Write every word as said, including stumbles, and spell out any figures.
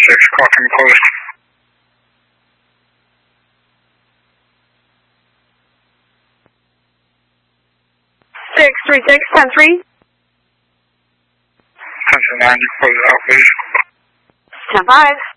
six, crossing post. six three six, ten three. ten nine, close out, please. ten five.